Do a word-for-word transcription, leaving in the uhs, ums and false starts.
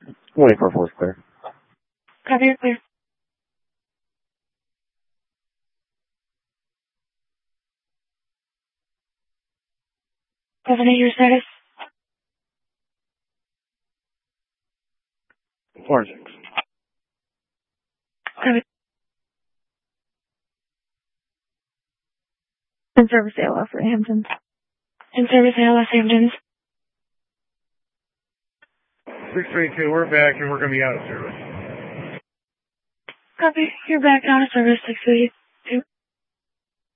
twenty-four four clear. Copy, you're clear. seven eight, your status? four six. Copy. In service A L S Hamptons. In service A L S Hamptons. six three two, we're back and we're going to be out of service. Copy, you're back out of service, six three two.